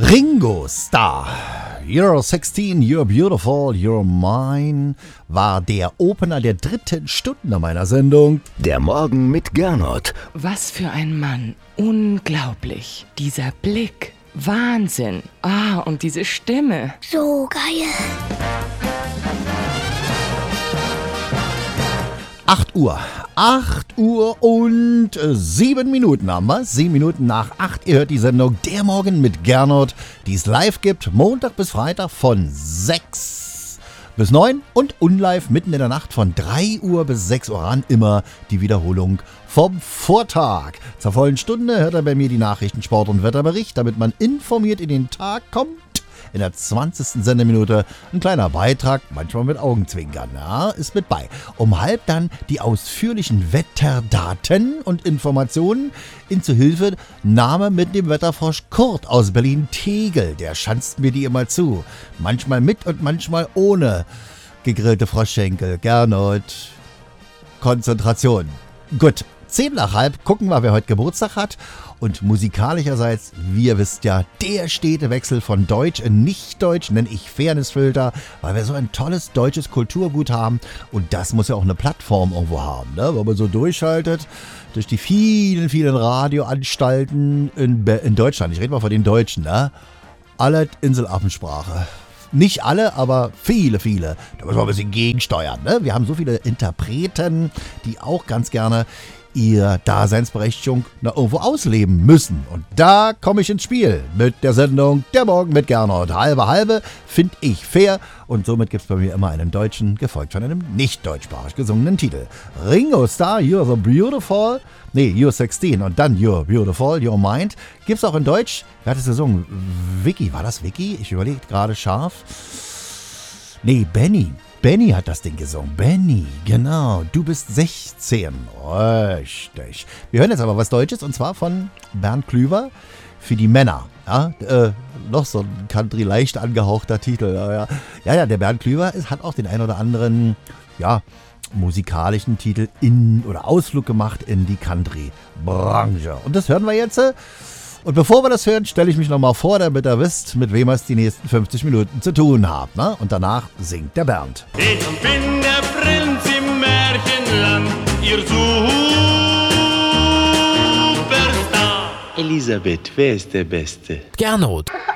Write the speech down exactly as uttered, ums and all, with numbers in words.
Ringo Starr, You're sixteen, You're Beautiful, You're Mine war der Opener der dritten Stunde meiner Sendung. Der Morgen mit Gernot. Was für ein Mann. Unglaublich. Dieser Blick. Wahnsinn. Ah, und diese Stimme. So geil. acht Uhr. acht Uhr und sieben Minuten haben wir. sieben Minuten nach acht. Ihr hört die Sendung Der Morgen mit Gernot, die es live gibt, Montag bis Freitag von sechs bis neun und unlive mitten in der Nacht von drei Uhr bis sechs Uhr an. Immer die Wiederholung vom Vortag. Zur vollen Stunde hört er bei mir die Nachrichten, Sport und Wetterbericht, damit man informiert in den Tag kommt. In der zwanzigsten Sendeminute ein kleiner Beitrag, manchmal mit Augenzwinkern, ja, ist mit bei. Um halb dann die ausführlichen Wetterdaten und Informationen. In zu Hilfe Name mit dem Wetterfrosch Kurt aus Berlin-Tegel. Der schanzt mir die immer zu. Manchmal mit und manchmal ohne gegrillte Froschschenkel. Gernot. Konzentration. Gut. Zehn nach halb gucken wir, wer heute Geburtstag hat. Und musikalischerseits, wie ihr wisst ja, der stete Wechsel von Deutsch in Nicht-Deutsch nenne ich Fairnessfilter, weil wir so ein tolles deutsches Kulturgut haben. Und das muss ja auch eine Plattform irgendwo haben, ne? Wenn man so durchschaltet durch die vielen, vielen Radioanstalten in, Be- in Deutschland. Ich rede mal von den Deutschen, ne? Alle Inselaffensprache. Nicht alle, aber viele, viele. Da müssen wir ein bisschen gegensteuern, ne? Wir haben so viele Interpreten, die auch ganz gerne ihr Daseinsberechtigung na, irgendwo ausleben müssen. Und da komme ich ins Spiel mit der Sendung Der Morgen mit Gernot. Halbe, halbe finde ich fair. Und somit gibt es bei mir immer einen deutschen, gefolgt von einem nicht deutschsprachig gesungenen Titel. Ringo Starr, You're so Beautiful. Nee, You're sixteen und dann You're Beautiful, You're Mind. Gibt's auch in Deutsch. Wer hat es gesungen? Vicky, war das Vicky? Ich überlege gerade scharf. Nee, Benny. Benny hat das Ding gesungen. Benny, genau. Du bist sechzehn. Richtig. Wir hören jetzt aber was Deutsches und zwar von Bernd Klüver für die Männer. Ja, äh, noch so ein Country leicht angehauchter Titel. Ja, ja, ja, ja der Bernd Klüver ist, hat auch den ein oder anderen, ja, musikalischen Titel in oder Ausflug gemacht in die Country-Branche. Und das hören wir jetzt. Und bevor wir das hören, stelle ich mich nochmal vor, damit ihr wisst, mit wem ihr es die nächsten fünfzig Minuten zu tun habt. Ne? Und danach singt der Bernd. Ich bin der Prinz im Märchenland, ihr Superstar. Elisabeth, wer ist der Beste? Gernot.